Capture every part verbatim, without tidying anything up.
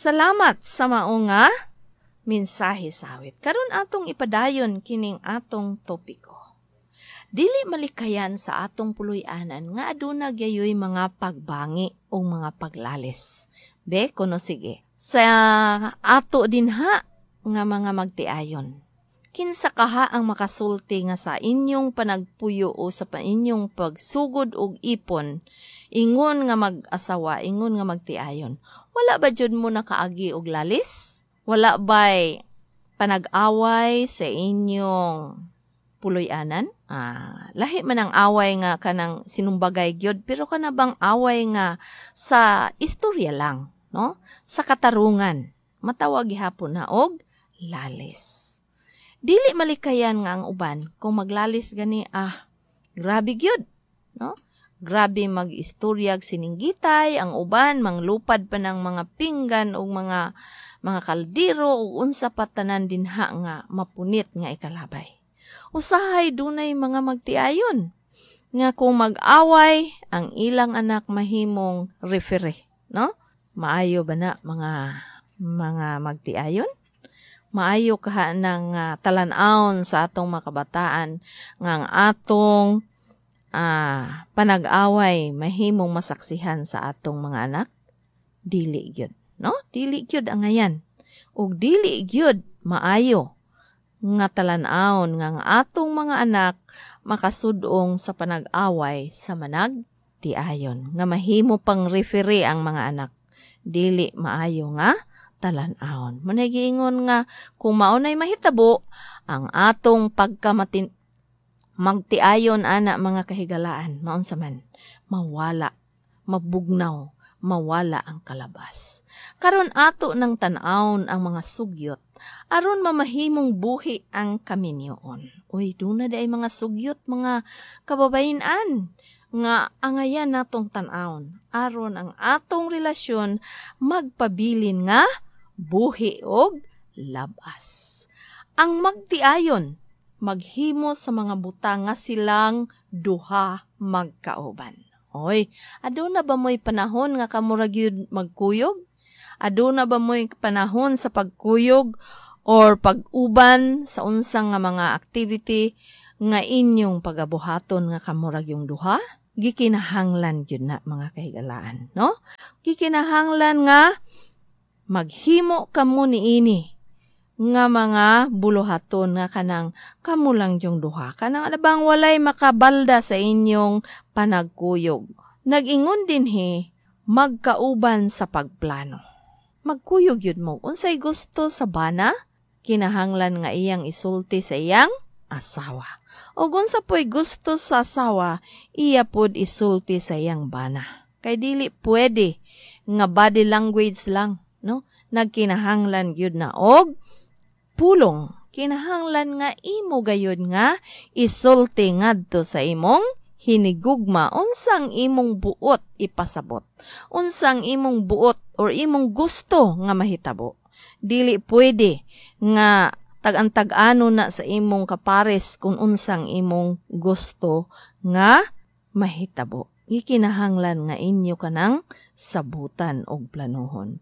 Salamat sa maunga mensahe sawit. Karon atong ipadayon kining atong topiko. Dili malikayan sa atong puloy-anan nga aduna gayoy mga pagbangi o mga paglalis. Be, kuno sige. Sa ato dinha nga mga magtiayon. Kinsa kaha ang makasulti nga sa inyong panagpuyo o sa inyong pagsugod og ipon, ingon nga mag-asawa, ingon nga magtiayon. Wala ba jud mo nakaagi og lalis? Wala ba'y panag-away sa inyong puloy-anan? Ah, lahi man ang away nga kanang sinumbagay gyud, pero kana bang away nga sa istorya lang, no? Sa katarungan, matawag gihapon na og lalis. Dili malikayan nga ang uban kung maglalis gani, ah, grabe gyud, no? Grabe mag-istoryag sininggitay, ang uban manglupad pa ng mga pinggan o mga mga kaldero o unsa pa tanan dinha nga mapunit nga ikalabay. Usahay dunay mga magtiayon nga kung mag-away ang ilang anak mahimong referee, no? Maayo ba na mga mga magtiayon? Maayo kaha ng uh, talan-aon sa atong mga kabataan nga ang atong uh, panag-away mahimong masaksihan sa atong mga anak? Dili gyud, no? Dili gyud ang ayan. Ug dili gyud maayo nga talan-aon nga ang atong mga anak makasudong sa panag-away sa managtiayon. Nga mahimo pang referee ang mga anak. Dili maayo nga talan-aon. Munay giingon nga kung maunay mahitabo ang atong pagkamatin magtiayon ana mga kahigalaan, maunsa man mawala, mabugnaw, mawala ang kalabas. Karon ato ng tan-awon ang mga sugyot aron mamahimong buhi ang kaminyoon. Uy, duna day mga sugyot mga kababayin-an nga angayan natong tan-awon aron ang atong relasyon magpabilin nga buhi og labas. Ang magtiayon maghimo sa mga butang nga silang duha magkauban. Oy, aduna ba mo'y panahon nga kamurag yun magkuyog? Aduna ba mo'y panahon sa pagkuyog or pag-uban sa unsang nga mga activity nga inyong pagabuhaton nga kamurag yung duha? Gikinahanglan yun na mga kahigalaan, no? Gikinahanglan nga maghimo kamo niini nga mga buluhaton nga kanang kamulang yung duha. Kanang alabang walay makabalda sa inyong panagkuyog. Nag-ingon din he, magkauban sa pagplano. Magkuyog yun mo. Unsay gusto sa bana, kinahanglan nga iyang isulti sa iyang asawa. O unsa po'y gusto sa asawa, iya pod isulti sa iyang bana. Kay dili pwede nga body language lang, no? Nagkinahanglan gyud na og pulong. Kinahanglan nga imo gayud nga isulti ngadto sa imong hinigugma unsang imong buot ipasabot. Unsang imong buot or imong gusto nga mahitabo. Dili pwede nga tag-antag-ano na sa imong kapares kung unsang imong gusto nga mahitabo. Ikinahanglan nga inyo kanang sabutan og planuhon.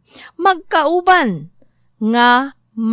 Magkauban nga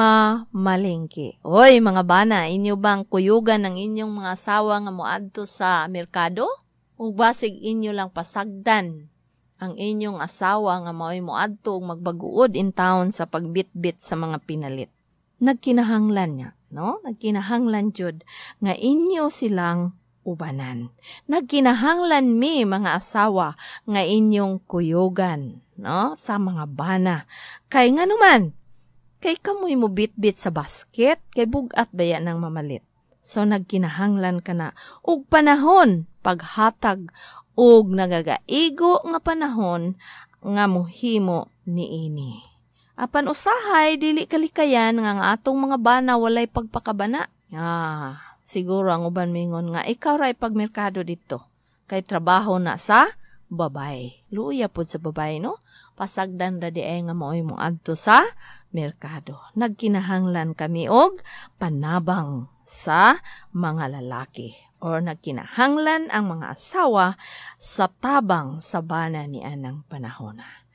mamalengke. Oy, mga bana, inyo bang kuyugan ng inyong mga asawa nga moadto sa merkado? O basig inyo lang pasagdan ang inyong asawa nga mao'y moadto og magbaguod in town sa pagbitbit sa mga pinalit? Nagkinahanglan niya, no? Nagkinahanglan jud nga inyo silang ubanan. Nagkinahanglan mi mga asawa nga inyong kuyugan, no? Sa mga bana. Kay nga naman, kay kamoy mo bit-bit sa basket, kay bugat baya ng mamalit. So nagkinahanglan ka na og panahon paghatag og nagagaigo nga panahon nga mohimo niini. Apan usahay dili kalikayan nga ang atong mga bana walay pagpakabana. Ah, siguro ang uban mingon nga ikaw ray pagmerkado dito. Kay trabaho na sa babay. Luya pod sa babay, no? Pasagdan ra di ay nga maoy mo adto sa merkado. Nagkinahanglan kami og panabang sa mga lalaki or nagkinahanglan ang mga asawa sa tabang sa bana ni anang panahona.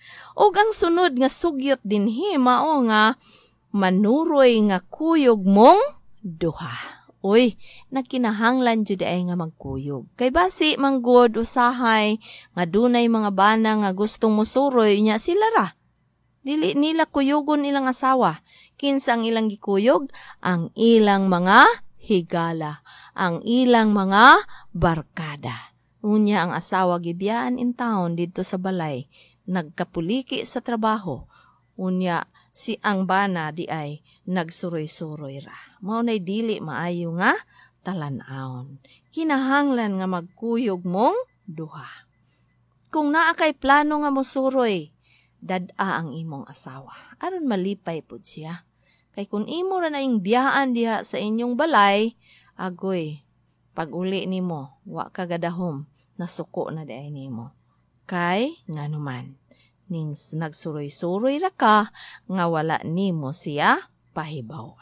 Og ang sunod nga sugyot dinhi mao nga manuroy nga kuyog mong duha. Uy, nakinahanglan jud ay nga magkuyog. Kay basi manggod usahay nga dunay mga bana nga gustong musuroy nya sila ra. Dili nila kuyugon ilang asawa. Kinsa ang ilang gikuyog? Ang ilang mga higala, ang ilang mga barkada. Unya ang asawa gibiyaan in town dito sa balay, nagkapuliki sa trabaho. Unya si ang bana di ay nagsuroy-suroy ra. Mao nay dili maayo nga talan-awon. Kinahanglan nga magkuyog mong duha. Kung naa kay plano nga mosuroy, dad-a ang imong asawa. Aron malipay pud siya. Kay kung imo ra na ing biyaan diha sa inyong balay, agoy, pag uli nimo, wa ka gadahom, nasuko na diay nimo. Kay, nga naman, ning nagsuroy-suroy ra ka, nga wala nimo siya pahibaw.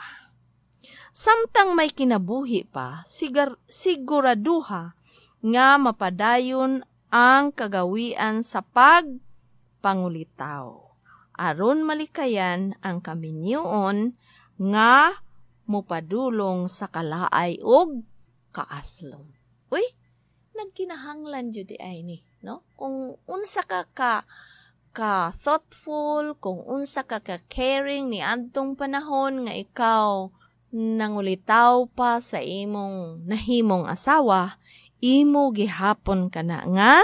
Samtang may kinabuhi pa, sigar, siguraduha nga mapadayon ang kagawian sa pagpangulitaw. Aron malikayan ang kaminyoon nga mupadulong sa kalaay og kaaslom. Uy, nagkinahanglan jud ay ni, no? Kung unsa ka ka ka thoughtful, kung unsa ka ka caring ni adtong panahon nga ikaw nangulitaw pa sa imong nahimong asawa, imo gihapon kana nga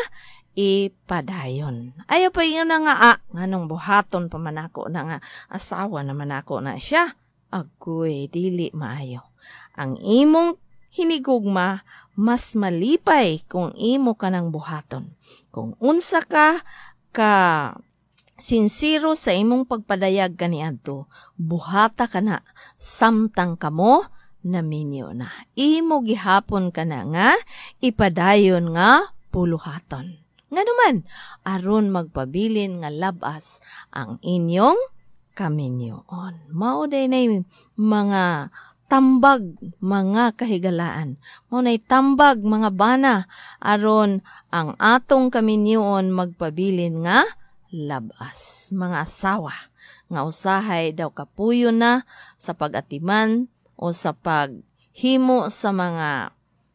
ipadayon. Ayaw pa yun na nga, ah, nganong buhaton pa man ako na nga, asawa naman ako na siya. Agoy, dili maayo. Ang imong hinigugma, mas malipay kung imo ka ng buhaton. Kung unsa ka, ka sinsiro sa imong pagpadayag kaniadto, buhata ka na, samtang kamo, naminyo na. Imo gihapon ka na nga, ipadayon nga, puluhaton. Nga naman, aron magpabilin nga labas ang inyong kaminyoon. Mao day na mga tambag mga kahigalaan. Mao nay tambag mga bana aron ang atong kaminyoon magpabilin nga labas. Mga asawa nga usahay daw kapuyo na sa pag-atiman o sa paghimo sa mga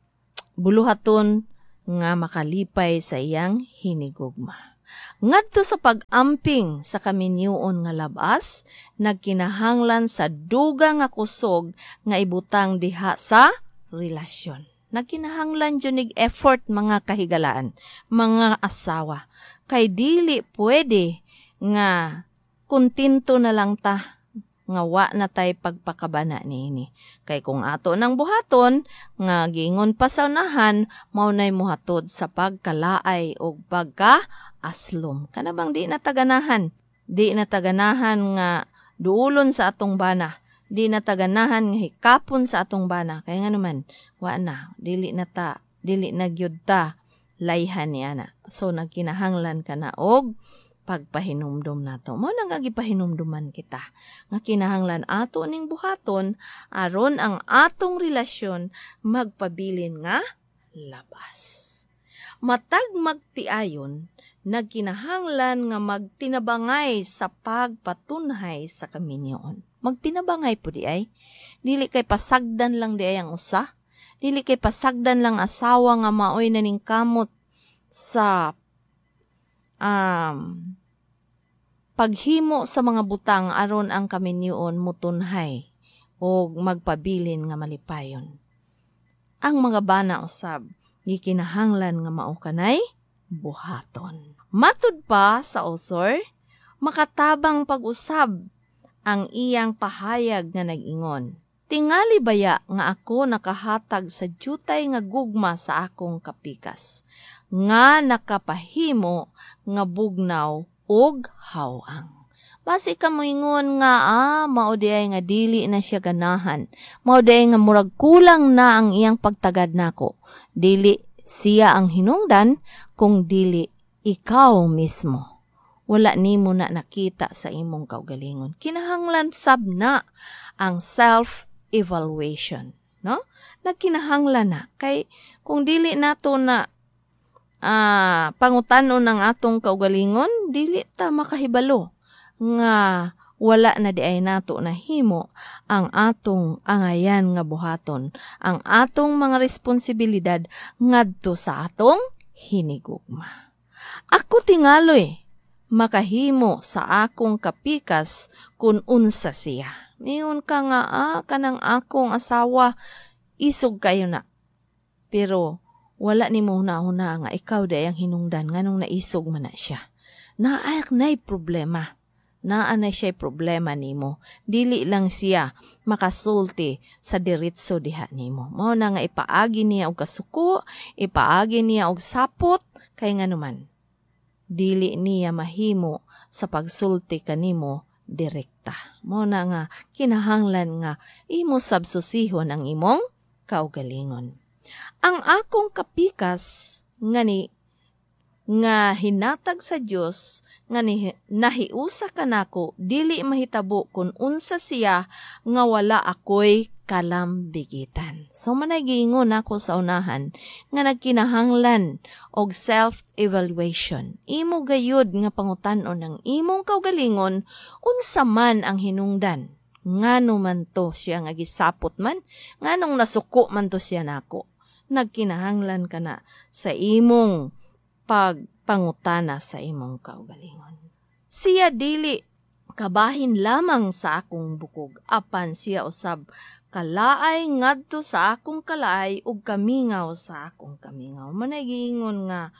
buluhaton nga makalipay sa iyang hinigugma. Ngadto sa pag-amping sa kaminyoon nga labas, nagkinahanglan sa duga nga kusog nga ibutang diha sa relasyon. Nagkinahanglan junig effort mga kahigalaan, mga asawa. Kay dili pwede nga kontento na lang ta nga wa na tay pagpakabana niini. Kay kung ato nang buhaton, nga gingon pa sa unahan, maunay muhatod sa pagkalaay o pagka-aslom. Kanabang di nataganahan. Di nataganahan nga duulon sa atong bana. Di nataganahan nga hikapon sa atong bana. Kaya nga naman, wa na, dili na ta, dili na gyud ta, layhan niya na. So, nagkinahanglan ka na og pagpahinumdum nato. Mo nang agipahinumduman kita. Nga kinahanglan ato ning buhaton aron ang atong relasyon magpabilin nga labas. Matag magtiayon, nagkinahanglan nga magtinabangay sa pagpatunhay sa kaminyoon. Magtinabangay po di ay. Dili kay pasagdan lang di ay ang usa. Dili kay pasagdan lang asawa nga maoy na ning kamot sa um, paghimo sa mga butang aron ang kaminyoon mutunhay o magpabilin nga malipayon. Ang mga bana usab, gikinahanglan nga mao kanay buhaton. Matud pa sa author, makatabang pag-usab ang iyang pahayag nga nag-ingon. Tingali baya nga ako nakahatag sa jutay nga gugma sa akong kapikas, nga nakapahimo nga bugnaw og hawang. Basi ka moingon nga, ah, maudiay nga dili na siya ganahan. Maudiay nga murag kulang na ang iyang pagtagad nako. Dili siya ang hinungdan, kung dili ikaw mismo. Wala nimo na nakita sa imong kaugalingon. Kinahanglan sab na ang self-evaluation. No? Nagkinahanglan na. Kay kung dili nato na ah, pangutanon ng atong kaugalingon, dili ta makahibalo nga wala na di ay nato na himo ang atong angayan nga buhaton, ang atong mga responsibilidad ngadto sa atong hinigugma. Ako tingaloy, makahimo sa akong kapikas kun unsa siya. Miyon ka nga, ah, kanang akong asawa, isog kayo na. Pero wala ni mo huna-huna nga ikaw day ang hinungdan nga nung naisog man na siya. Naayak na'y problema. Naa na siya'y problema nimo. Dili lang siya makasulti sa diritso diha nimo. Mao na nga ipaagi niya og kasuko, ipaagi niya og sapot, kay nga naman. Dili niya mahimo sa pagsulti kanimo direkta. Mao na nga kinahanglan nga imo sabsusihon ang imong kaugalingon. Ang akong kapikas nga ni nga hinatag sa Dios nga ni, nahiusa kanako dili mahitabo kun unsa siya nga wala ako'y kalambigitan. So managingon ako sa unahan nga nagkinahanglan og self-evaluation. Imo gayud nga pangutan-on ng imong kaugalingon unsa man ang hinungdan. Ngano man to siya nga gisapot man, nganong nasuko man to siya nako. Nagkinahanglan ka na sa imong pagpangutana sa imong kaugalingon. Siya dili kabahin lamang sa akong bukog, apan siya usab kalaay ngadto sa akong kalaay ug kamingaw sa akong kamingaw. Managingon nga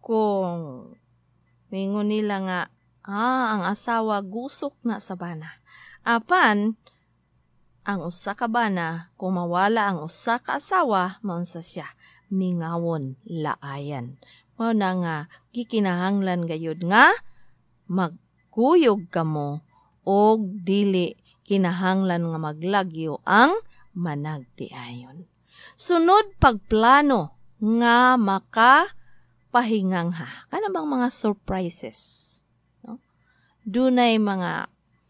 kung mingon nila nga ah, ang asawa gusok na sa bana. Apan ang usa ka bana kung mawala ang usa ka asawa, maunsa siya mingawon laayan. Mao na nga gikinahanglan gayud nga magkuyog kamo og dili kinahanglan nga maglagyo ang managtiayon. Sunod pagplano nga makapahingangha. Kana bang mga surprises, no? Dunay mga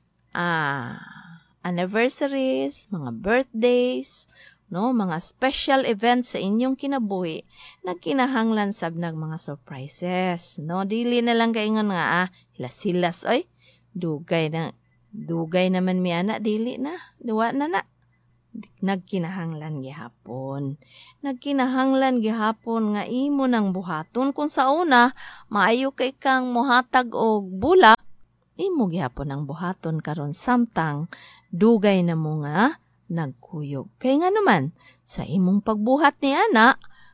ah, anniversaries, mga birthdays, no, mga special events sa inyong kinabuhi, nagkinahanglan sab nag mga surprises, no? Dili na lang kaingon nga ah, hilas-hilas oy. Dugay na dugay naman mi ana dili na. Duwa na na. Nagkinahanglan gihapon. Nagkinahanglan gihapon nga imo nang buhaton kung sa una maayo kay kang mohatag og bulak, imo gihapon ang buhaton karon samtang dugay na mo nga nagkuyog. Kay nga naman, sa imong pagbuhat ni ana,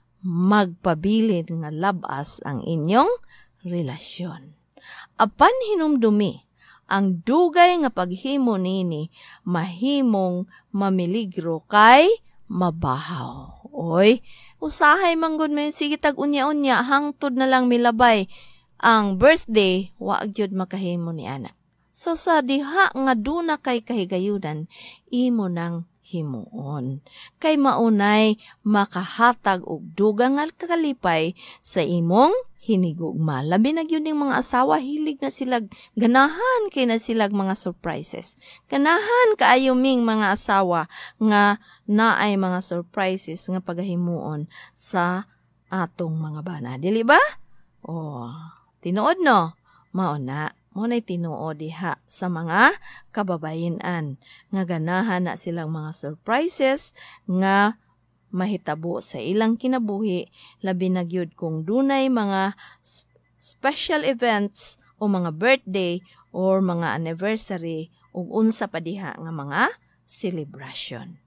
magpabilin nga labas ang inyong relasyon. Apan hinumdumi, ang dugay nga paghimo nini, mahimong mamiligro kay mabahaw. Oy, usahay manggod may sige tag unya-unya, hangtod na lang milabay. Ang birthday, waag yun makahimo ni ana. So sa diha nga duna kay kahigayunan, imo nang himuon. Kay maunay makahatag og dugang nga kalipay sa imong hinigugma. Labi na gyud ning mga asawa, hilig na silag, ganahan kay na silag mga surprises. Ganahan kaayo ming mga asawa nga naay mga surprises nga pagahimuon sa atong mga bana. Dili ba? Oh, tinuod no? Mauna. Muna'y tinuod diha sa mga kababayan-an nga ganahan na silang mga surprises nga mahitabo sa ilang kinabuhi, labi na gyud kung dunay mga special events o mga birthday or mga anniversary ug unsa pa diha nga mga celebration.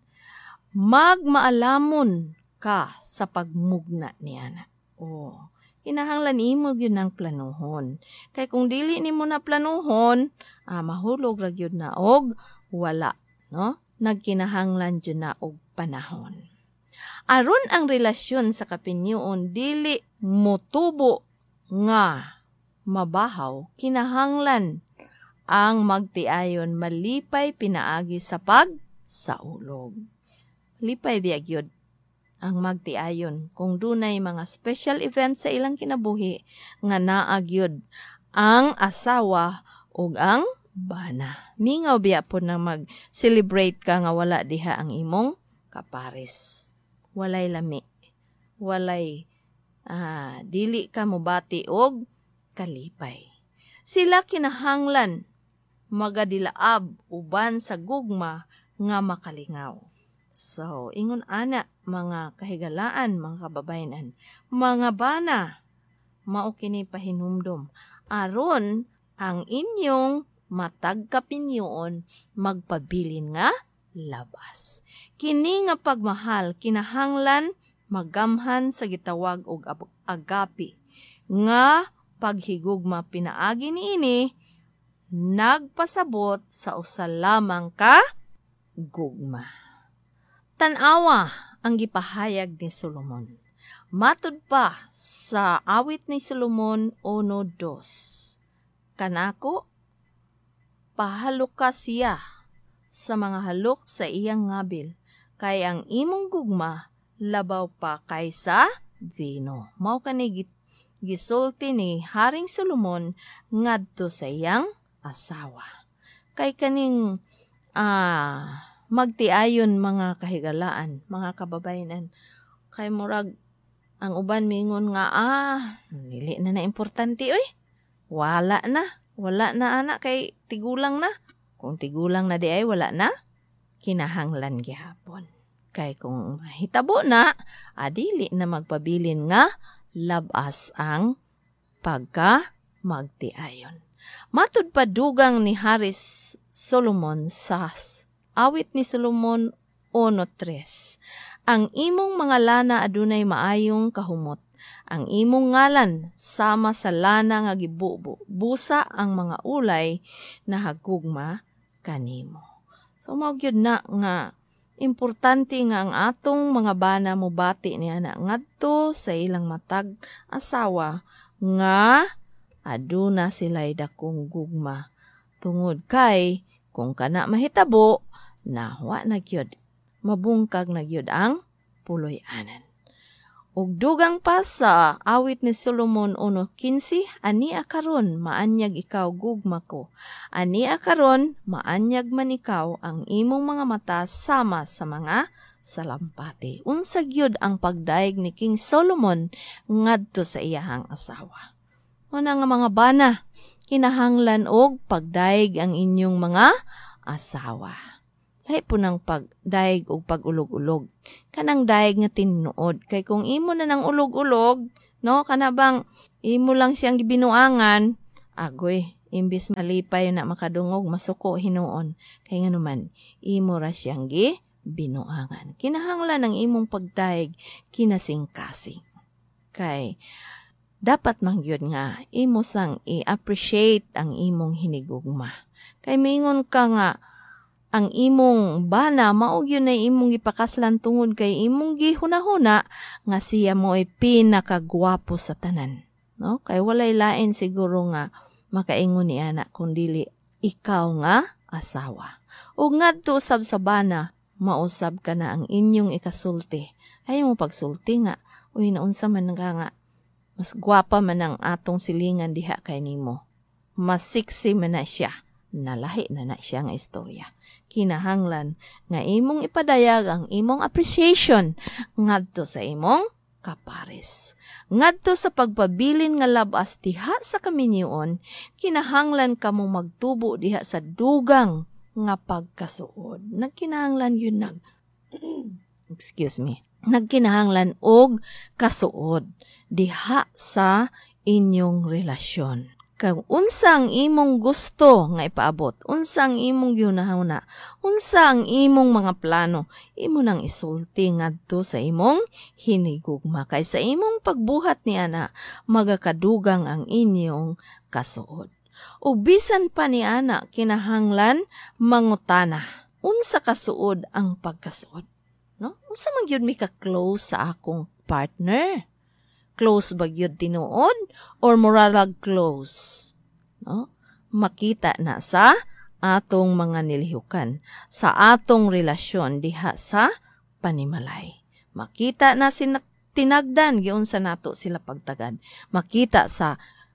Magmaalamon ka sa pagmugna niana. Oh, kinahanglan imo gyud nang planuhon. Kay kung dili nimo na planuhon, ah, mahulog ra gyud na og wala, no? Nagkinahanglan gyud na og panahon. Aron ang relasyon sa kapinyoon dili motubo nga mabahaw, kinahanglan ang magtiayon malipay pinaagi sa pagsaulog. Lipay biya gyud ang magtiayon kung dunay mga special events sa ilang kinabuhi nga naa gyud ang asawa ug ang bana. Mingaw biya po na mag-celebrate ka nga wala diha ang imong kapares. Walay lami. Walay Ah, dili ka mobati og kalipay. Sila kinahanglan magadilaab uban sa gugma nga makalingaw. So, ingon ana mga kahigalaan, mga kababayanan, mga bana, mao kini pahinumdom aron ang inyong matag kapinyoon magpabilin nga labas. Kini nga pagmahal kinahanglan magamhan sa gitawag og agapi nga paghigugma pinaagi niini nagpasabot sa usa lamang ka gugma. Tan-awa ang gipahayag ni Solomon. Matud pa sa awit ni Solomon one dos. Kanako pahalok ka siya sa mga halok sa iyang ngabil, kay ang imong gugma labaw pa kaysa vino. Mao kani gisulti ni Haring Solomon ngadto sa iyang asawa. Kay kaning ah magtiayon mga kahigalaan, mga kababayanan, kay murag ang uban mingon nga ah dili na na importante oy. Wala na, wala na ana kay tigulang na. Kung tigulang na di ay wala na, kinahanglan gihapon. Kay kung mahitabo na, adili na magpabilin nga labas ang pagka magtiayon. Matud pa dugang ni Haris Solomon sa awit ni Solomon one tres. Ang imong mga lana adunay maayong kahumot. Ang imong ngalan sama sa lana nga gibubo. Busa ang mga ulay na hagugma kanimo. So mao gyud na nga importante nga ang atong mga bana mobati niya na ngadto sa ilang matag asawa nga aduna sila'y dakong gugma. Tungod kay kung kana mahitabo na wa na gyud mabungkag na gyud ang puloy-anan. Ug dugang pa sa awit ni Solomon one quince, ania karon maanyag ikaw gugma ko. Ania karon maanyag man ikaw ang imong mga mata sama sa mga salampati. Unsa gyud ang pagdaig ni King Solomon ngadto sa iyahang asawa. Una nga mga bana, kinahanglan og pagdaig ang inyong mga asawa. Lahi po ng pagdaig o pag-ulog-ulog. Kanang daig nga tinuod. Kay kung imo na ng ulog-ulog, no, kana bang imo lang siyang gibinuangan, agoy, imbis malipay na makadungog, masuko hinuon. Kay nga naman, imo ra siyang gibinuangan. Kinahanglan ang imong pagdaig, kinasing-kasing. Kay, dapat mangyod nga, imo sang i-appreciate ang imong hinigugma. Kay mingon ka nga, ang imong bana mao gyud na imong gipakaslan tungod kay imong gihunahuna nga siya mo ay pinakagwapo sa tanan, no? Kay walay lain siguro nga makaingon ni ana kun dili ikaw nga asawa. Ug ngadto usab sa bana, mausab ka na ang inyong ikasulti. Ay mo pagsulti nga, uy naunsa man nga nga mas gwapa man ang atong silingan diha kay nimo. Mas sexy man na siya. Nalahi na na siya nga istorya. Kinahanglan nga imong ipadayag ang imong appreciation ngadto sa imong kapares. Ngadto sa pagpabilin nga labas diha sa kaminyoon, kinahanglan kamo magtubo diha sa dugang nga pagkasuod. Nagkinahanglan yun nag excuse me. Nagkinahanglan og kasuod diha sa inyong relasyon. Kung unsang imong gusto nga ipaabot, unsang imong gihunahuna, unsang imong mga plano, imo nang isulti ngadto sa imong hinigugma. Kay sa imong pagbuhat ni ana, magakadugang ang inyong kasuod. O bisan pa ni ana, kinahanglan mangutana. Unsa kasuod ang pagkasuod? No? Unsa man gyud mi ka-close sa akong partner? Close ba gyud tinuod or moralag close? No? Makita na sa atong mga nilihukan, sa atong relasyon diha sa panimalay. Makita na sin tinagdan giunsa nato sila pagtagad. Makita sa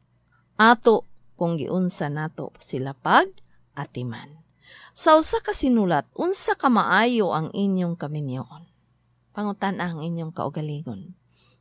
ato kung giunsa nato sila pag-atiman. Sa usa ka sinulat, unsa ka maayo ang inyong kaminyoon? Pangutan ang inyong kaugalingon.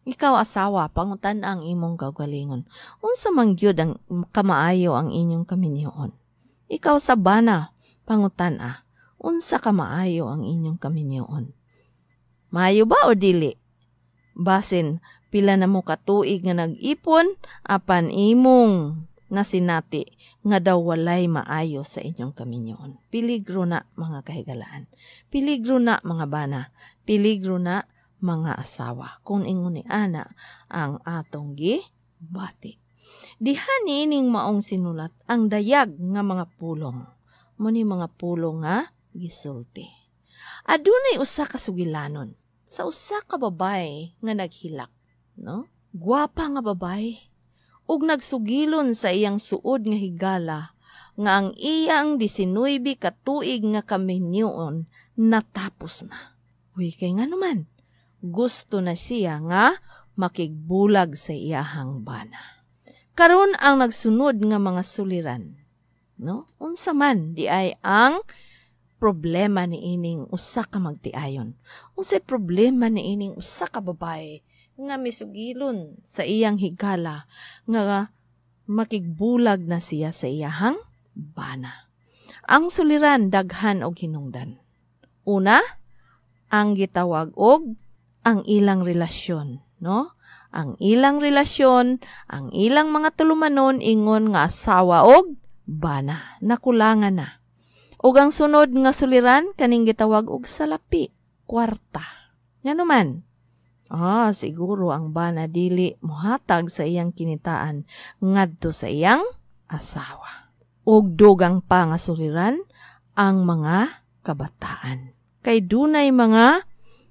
Ikaw asawa, pangutan ang imong kaugalingon. Unsa man gyud ang kamaayo ang inyong kaminyoon. Ikaw sa bana, pangutan a. Unsa kamaayo ang inyong kaminyoon. Maayo ba o dili? Basin, pila na mo katuig nga nag-ipon, apan imong nasinati nga daw walay maayo sa inyong kaminyoon. Piligro na mga kahigalaan. Piligro na mga bana. Piligro na mga asawa, kung ingon ni ana ang atong gibati. Diha niining maong sinulat ang dayag nga mga pulong. Muni mga pulong nga gisulti. Adunay usa ka sugilanon sa usa ka babae nga naghilak, no? Gwapa nga babae ug nagsugilon sa iyang suod nga higala nga ang iyang disinuybe ka tuig nga kaminyoon natapos na. Uy, kay nga naman gusto na siya nga makigbulag sa iyahang bana. Karon ang nagsunod nga mga suliran, no? Unsa man di ay ang problema ni ining usa ka magtiayon. Unsay problema ni ining usa ka babae nga misugilon sa iyang higala nga makigbulag na siya sa iyahang bana. Ang suliran daghan og hinungdan. Una, ang gitawag og ang ilang relasyon, no? Ang ilang relasyon, ang ilang mga tulumanon ingon nga asawa og bana, nakulangan na. Ug ang sunod nga suliran kaning gitawag og salapi, kwarta. Ngano man? Ah, siguro ang bana dili mohatag sa iyang kinitaan ngadto sa iyang asawa. Ug dugang pa nga suliran ang mga kabataan. Kay dunay mga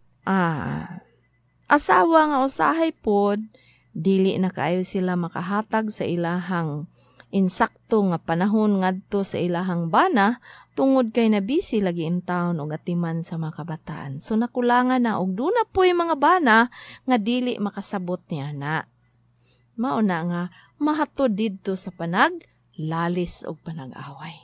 ah asawa nga usahay pod, dili na kaayo sila makahatag sa ilahang insakto nga panahon ngadto sa ilahang bana tungod kay nabisi lagi in taon og atiman sa mga kabataan. So nakulangan na og duna po'y mga bana nga dili makasabot niya na. Mauna nga mahatod didto sa panaglalis og panag-away.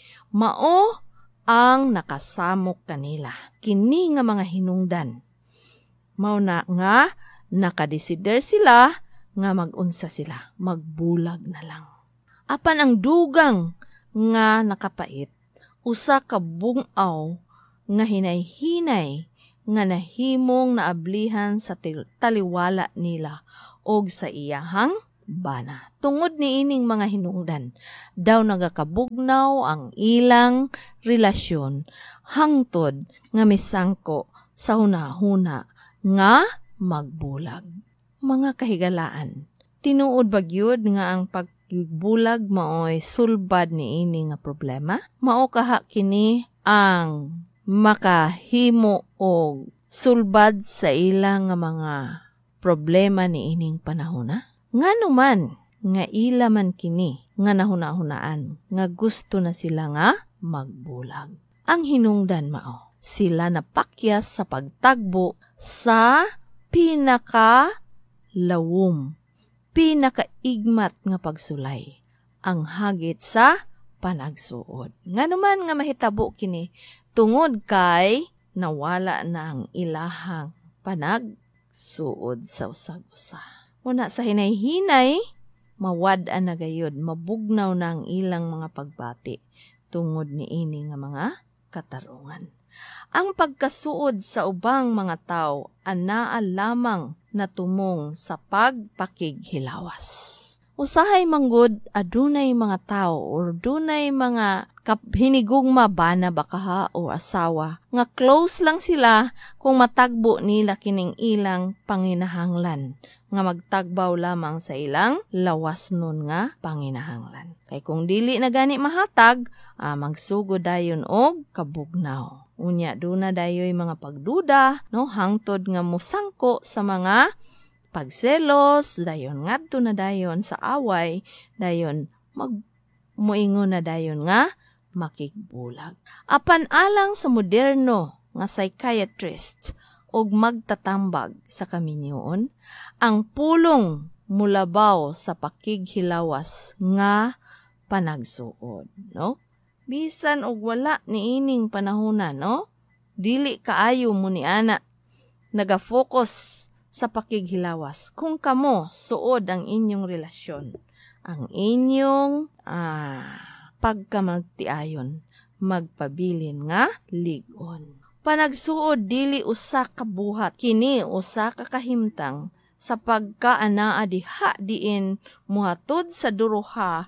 Mao ang nakasamok kanila kini nga mga hinungdan. Mauna nga nakadesider sila nga magunsa sila, magbulag na lang. Apan ang dugang nga nakapait, usa ka bungaw nga hinay-hinay nga nahimong naablihan sa taliwala nila og sa iyahang bana. Tungod ni ining mga hinungdan, daw nagakabugnaw ang ilang relasyon hangtod nga misangko sa hunahuna nga magbulag. Mga kahigalaan, tinuod ba gyud nga ang pagbulag maoy sulbad ni ini nga problema? Mao kaha kini ang makahimo og sulbad sa ilang nga mga problema ni ining panahona? Ngano man nga ila man kini nga nahuna-hunaan nga gusto na sila nga magbulag. Ang hinungdan mao, sila napakyas sa pagtagbo sa pinaka lawom, pinakaigmat nga pagsulay, ang hagit sa panagsuod. Nganuman nga mahitabo kini tungod kay nawala na ang ilahang panagsuod sa usag-usa. Una sa hinay-hinay, mawad-an na gayud, mabugnaw na ang ilang mga pagbati tungod ni ini nga mga katarungan. Ang pagkasuod sa ubang mga tao anaa lamang natumong sa pagpakighilawas. Usahay manggod adunay mga tao or dunay mga hinigugma bana bakaha o asawa nga close lang sila kung matagbo nila kining ilang panginahanglan nga magtagbaw lamang sa ilang lawas nun nga panginahanglan. Kay kung dili na gani mahatag, ah, magsugod dayon og kabugnaw. Unya duna dayoy mga pagduda, no, hangtod nga musangko sa mga pagselos, dayon ngadto na dayon sa away, dayon mag muingon na dayon nga makigbulag. Apan alang sa moderno nga psychiatrist og magtatambag sa kaminyoon, ang pulong mulabaw sa pakighilawas nga panagsuod, no? Bisan og wala niining panahona, no? Dili kaayo mo ni ana nagafocus sa pakighilawas. Kung kamo suod ang inyong relasyon, ang inyong ah, pagkamagtiayon, magpabilin nga ligon. Panagsuod dili usa ka buhat, kini usa ka kahimtang sa pagkaanaa diha diin muhatod sa duruha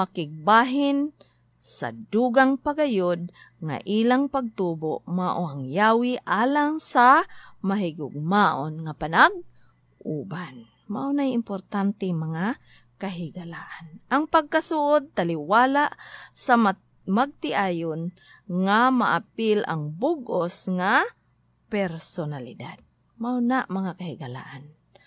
makigbahin sa dugang pagayod nga ilang pagtubo mao ang yawi alang sa mahigugmaon nga panag-uban. Mao nay importante mga kahigalaan. Ang pagkasuod taliwala sa mat- magtiayon nga maapil ang bugos nga personalidad. Mao na mga kahigalaan.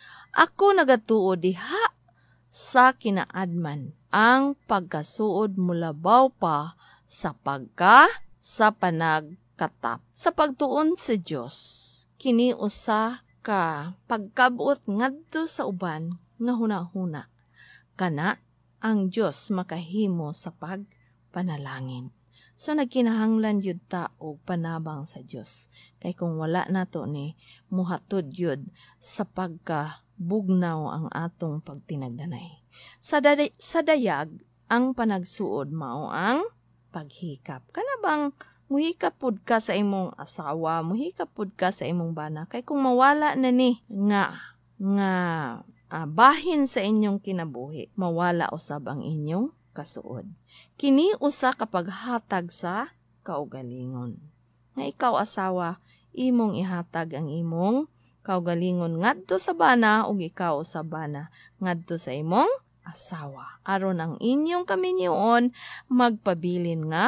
Ako nagatuo diha sa kinaadman ang pagkasuod mulabaw pa sa pagka sa panagkatap. Sa pagtuon sa Dios, kini usa ka pagkabuot ngadto sa uban nga hunahuna. Kana ang Dios makahimo sa pagpanalangin. So nagkinahanglan yun ta og panabang sa Dios. Kay kung wala nato ni muhatod yun sa pagkabugnaw ang atong pagtinagdanay. Sa, da- sa dayag, ang panagsuod mao ang paghikap. Kana bang muhikap pud ka sa imong asawa, muhikap pud ka sa imong bana. Kay kung mawala na ni nga nga ah, bahin sa inyong kinabuhi, mawala usab ang inyong kasuod. Kini usa kapag hatag sa kaugalingon. Nga ikaw asawa, imong ihatag ang imong kaugalingon ngadto sa bana ug ikaw sa bana ngadto sa imong asawa. Aron ang inyong kaminyoon magpabilin nga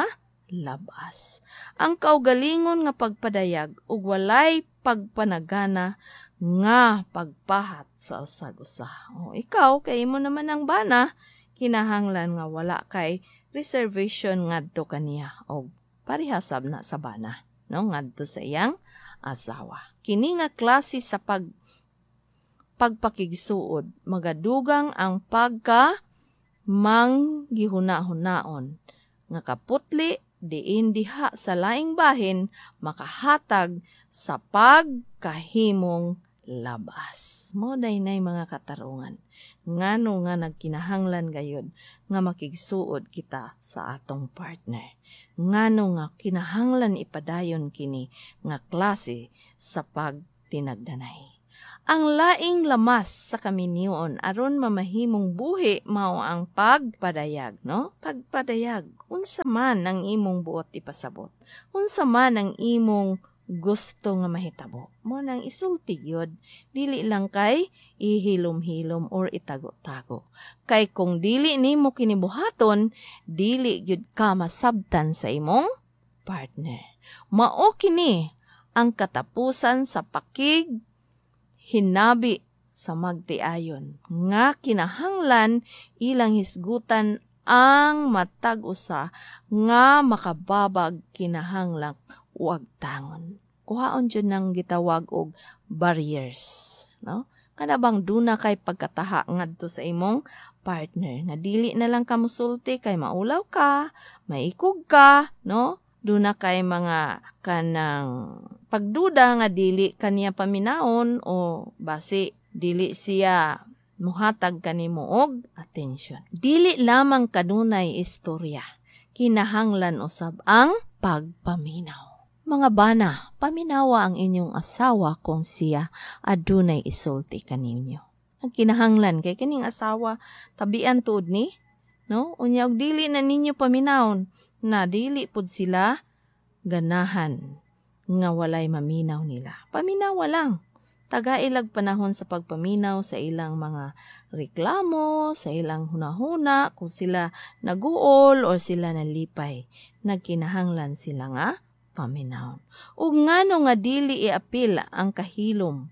labas. Ang kaugalingon nga pagpadayag ug walay pagpanagana nga pagpahat sa usag-usa. O ikaw kay imo naman ang bana, kinahanglan nga wala kay reservation ngadto kaniya o parihasab na sa bana, no, ngadto sa iyang asawa. Kini nga klase sa pag pagpakigsuod magadugang ang pagka manggihuna-hunaon nga kaputli diin diha sa laing bahin makahatag sa pagkahimong labas. Mo day nay mga katarungan. Ngano nga nagkinahanglan gayud nga makigsuod kita sa atong partner. Ngano nga kinahanglan ipadayon kini nga klase sa pagtinagdanay. Ang laing lamas sa kaminyoon aron mamahimong buhi mao ang pagpadayag, no? Pagpadayag. Unsa man ang imong buot ipasabot. Unsa man ang imong gusto nga mahitabo. Mo nang isulti gyud, dili lang kay ihilom-hilom or itago-tago. Kay kung dili nimo kinibuhaton, dili gyud ka masabtan sa imong partner. Mao kini ang katapusan sa pakig hinabi sa magtiayon nga kinahanglan ilang hisgutan ang matag usa nga makababag kinahanglan uag tangon. Kuhaon dyan nang gitawag og barriers, no? Kana bang duna kay pagkataha ngadto sa imong partner nga dili na lang ka musulti kay maulaw ka, maikog ka, no? Duna kay mga kanang pagduda nga dili kaniya paminaon o basi dili siya muhatag kanimo og atensyon. Dili lamang kanunay istorya, kinahanglan usab ang pagpaminaw. Mga bana, paminawa ang inyong asawa kung siya adunay isulti kaninyo. Ang kinahanglan kay kining asawa tabian tuod ni, no? Unya og dili na ninyo paminawon na dili pud sila ganahan nga walay maminaw nila. Paminawa lang. Taga-ilag panahon sa pagpaminaw sa ilang mga reklamo, sa ilang hunahuna, kung sila naguol o sila nalipay. Nagkinahanglan sila nga paminawon. Ug ngano nga dili iapil ang kahilom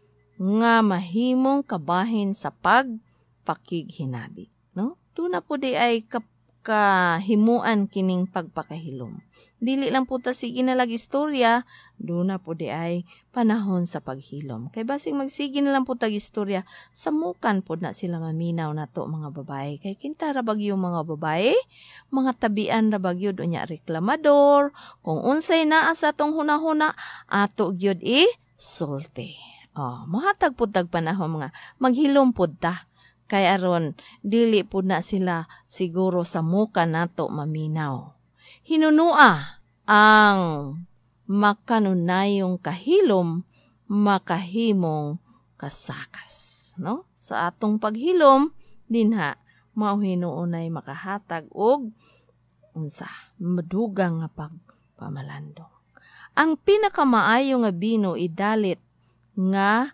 nga mahimong kabahin sa pagpakighinabi, no? Tuna po di ay kap- kahimuan kining pagpakahilom. Dili lang po ta sige na lag istorya, duna po di ay panahon sa paghilom. Kay basing magsige na lang po tag istorya, samukan po na sila maminaw na to mga babae. Kay kinta ra bagyo mga babae, mga tabian ra bagyo unya reklamador, kung unsay naa sa tong hunahuna, ato gyud i sulti. Oh, mohatag pud tag panahon mga maghilom pud ta. Kay aron dili pud na sila siguro sa muka nato maminaw. Hinunua ang makanunayong kahilom makahimong kasakas, no? Sa atong paghilom dinha mao hinuunay makahatag og unsa madugang nga pagpamalandong. Ang pinakamaayo nga bino idalit nga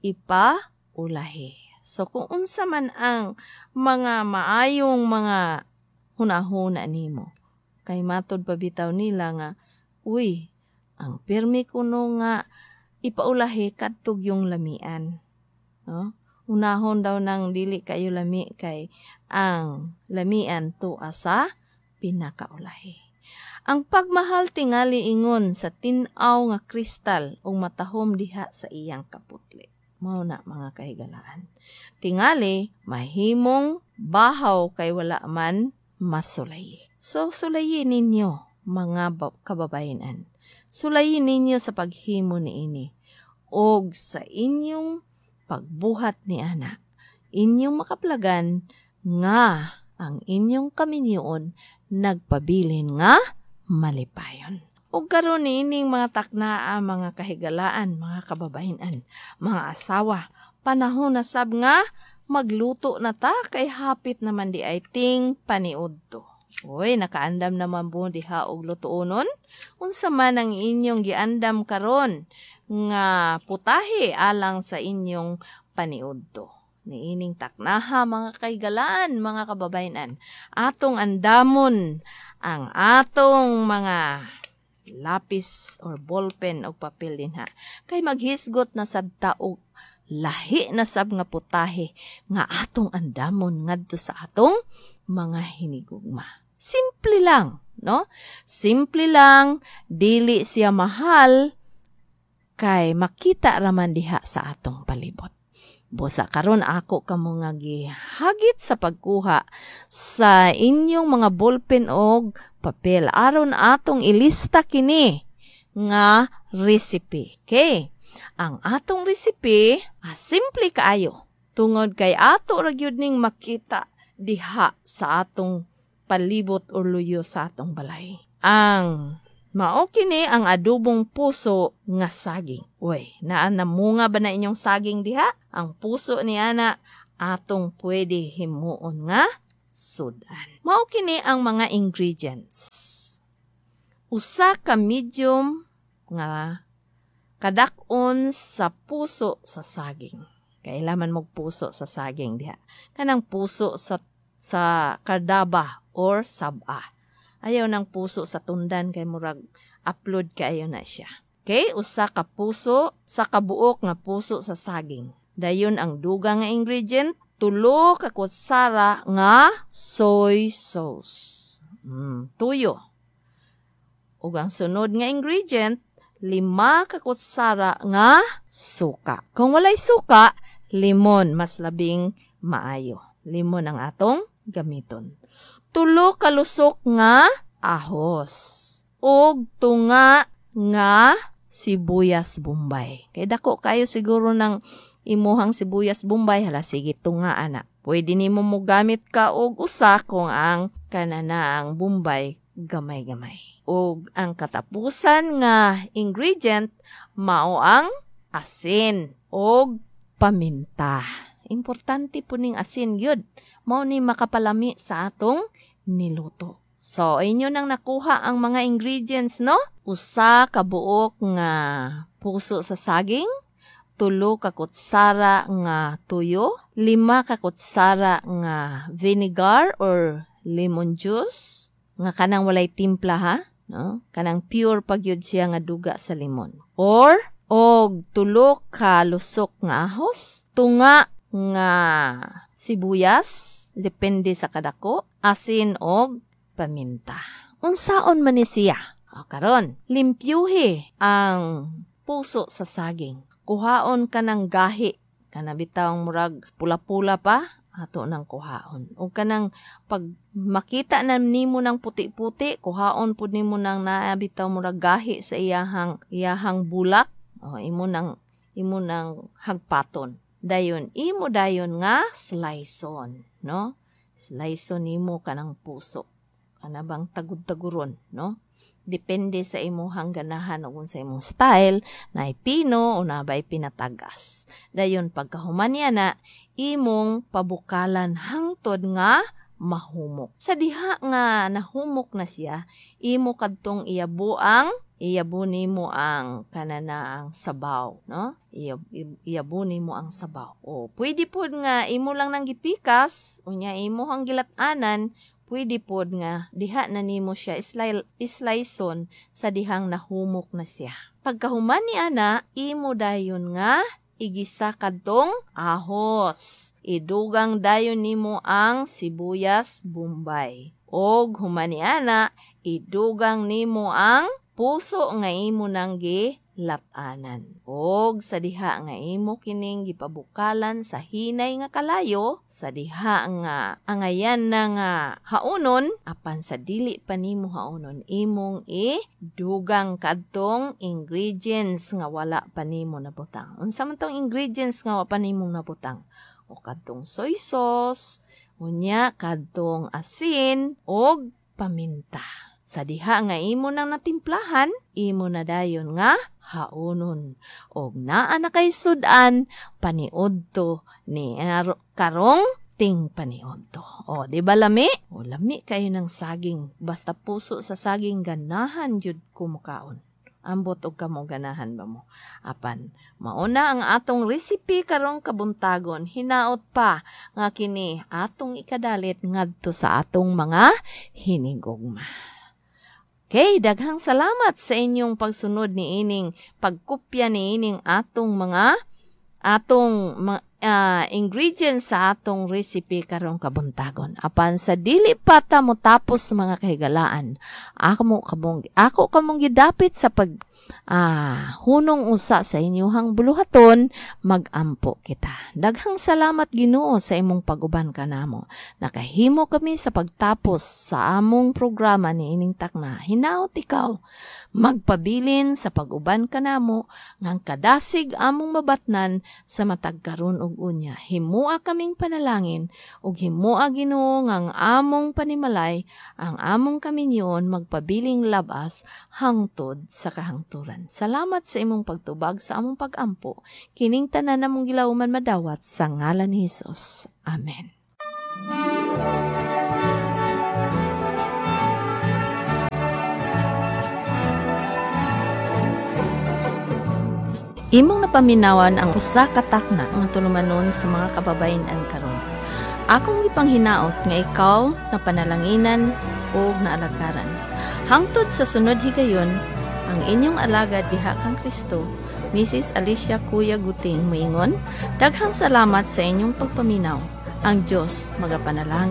ipaulahi. So kung unsa man ang mga maayong mga hunahuna nimo, kay matod pabitaw nila nga, uy, ang pirmi kuno nga ipaulahi kadtog yung lamian. No? Unahon daw nang dili kayo lami kay ang lamian tuwa sa pinakaulahi. Ang pagmahal tingali ingon sa tin-aw nga kristal o matahom diha sa iyang kaputli. Mao na mga kahigalaan. Tingali mahimong bahaw kay wala man masulayi. So sulayin ninyo mga kababayanan. Sulayin ninyo sa paghimo niini og sa inyong pagbuhat ni ana. Inyong makaplagan nga ang inyong kaminyoon nagpabilin nga malipayon. Ug karon niining mga taknaa, mga kahigalaan, mga kababayan, mga asawa, panahon na sab nga magluto na ta kay hapit naman di ay ting paniudto. Oy, nakaandam naman po diha og lutuonon. Unsa man ang inyong giandam karon nga putahe alang sa inyong paniudto. Niining taknaha mga kahigalaan, mga kababayan, atong andamon ang atong mga lapis or ballpen o papel din ha. Kay maghisgot na sad taog lahi na sab nga putahe nga atong andamon ngadto sa atong mga hinigugma. Simple lang, no? Simple lang, dili siya mahal kay makita raman diha sa atong palibot. Busa karon ako kamo nga gihagit sa pagkuha sa inyong mga ballpen og papel aron atong ilista kini nga recipe. Okay? Ang atong recipe ah, simple kaayo. Tungod kay ato ra gyud ning makita diha sa atong palibot o luyo sa atong balay. Ang mao kini ang adobong puso nga saging. Uy, naa namunga ba na inyong saging diha? Ang puso ni ana atong pwede himuon nga sudan. Mao kini ang mga ingredients. Usa ka medium nga kadak-on sa puso sa saging. Kailaman mog puso sa saging diha. Kanang puso sa sa kardaba or saba. Ayaw ng puso sa tundan kay murag upload kayo na siya. Okay, usa ka puso sa kabuok nga puso sa saging. Dayon ang dugang nga ingredient, tulo ka kutsara nga soy sauce. Mm, tuyo. Ug ang sunod nga ingredient, lima ka kutsara nga suka. Kung walay suka, limon mas labing maayo. Limon ang atong gamiton. Tulo ka lusok nga ahos. Ug tunga nga sibuyas bombay. Kay dako kayo siguro ng imuhang sibuyas bombay, hala sige tunga ana. Pwede nimo mo gamit ka og usa kung ang kananaang bombay gamay-gamay. Ug ang katapusan nga ingredient mao ang asin ug paminta. Importante po ning asin gyud. Mao ni makapalami sa atong niluto. So, inyo nang nakuha ang mga ingredients, no? Usa ka buok nga puso sa saging, tulo ka kutsara nga tuyo, lima ka kutsara nga vinegar or lemon juice, nga kanang walay timpla ha, no? Kanang pure pagyud siya nga duga sa limon. Or og tulo ka lusok nga ahos, tunga nga sibuyas, depende sa kadako, asin og paminta. Unsaon man ni siya? O karon, limpyuhi ang puso sa saging. Kuhaon ka ng gahi, kanabitawang murag pula-pula pa, ato nang kuhaon. O kanang pag makita na nimo ng puti-puti, kuhaon pud nimo nang naabitaw murag gahi sa iyahang iyahang bulak. O imo nang imo nang hagpaton. Dayon imo dayon nga sliceon, no? Sliceon nimo kanang puso. Kana bang tagud-taguron, no? Depende sa imong ganahan ug sa imong style, na pino o na bay pinatagas. Dayon pagkahuman niya na imong pabukalan hangtod nga mahumok. Sa diha nga nahumok na siya, imo kadtong iyabuang iyabu nimo ang kanana ang sabaw, no? Iyabu nimo ang sabaw. O pwede pod nga imo lang nang gipikas, unya imo hang gilatanan, pwede pod nga diha na nimo siya isliceon sa dihang nahumok na siya. Pagkahuman ni ana, imo dayon nga igisa kadtong ahos. Idugang dayon nimo ang sibuyas bombay. Og human ni ana, idugang nimo ang puso nga imo nang gilatanan. Og sa diha nga imo kining gipabukalan sa hinay nga kalayo, sa diha nga angayan na nga haunon, apan sa dili pa nimo haunon, imong i-dugang kadtong ingredients nga wala pa nimo nabutang. Unsa man tong ingredients nga wala pa nimo nabutang? O kadtong soy sauce, unya kadtong asin og paminta. Sa diha nga imo nang natimplahan, imo na dayon nga haunon. Og naa na kay sudan, paniudto ni ar- karong ting paniudto. O, di ba lami? O, lami kayo ng saging. Basta puso sa saging, ganahan jud kumukaon. Ambot og kamo ganahan ba mo? Apan, mauna ang atong recipe karong kabuntagon. Hinaot pa nga kini atong ikadalit ngadto sa atong mga hinigugma. Okay, daghang salamat sa inyong pagsunod ni ining pagkopya ni ining atong mga atong uh, ingredients sa atong recipe karong kabuntagon. Apan sa dili pa ta mo tapos mga kahigalaan, ako mo kamong ako kamong gidapit sa pag ah, hunong usa sa inyuhang buluhaton, magampo kita. Daghang salamat Ginoo sa imong pag-uban kanamo. Nakahimo kami sa pagtapos sa among programa ni ining takna. Hinaot ikaw magpabilin sa pag-uban kanamo ngang kadasig among mabatnan sa matag karon ug unya. Himua kaming panalangin ug himua Ginoo ngang among panimalay ang among kaminyon magpabiling labas hangtod sa kahangturan. Salamat sa imong pagtubag sa among pag-ampo. Kining tanan namong gilawman madawat sa ngalan ni Hesus. Amen. Imong napaminawan ang usa ka takna nga tulumanon sa mga kababayen-an karon. Akong ipanghinaot nga ikaw na panalanginan o naalagaran. Hangtod sa sunod higayon, ang inyong alagad diha kang Kristo, Missus Alicia Kuya Guting, moingon, daghang salamat sa inyong pagpaminaw. Ang Diyos magapanalangin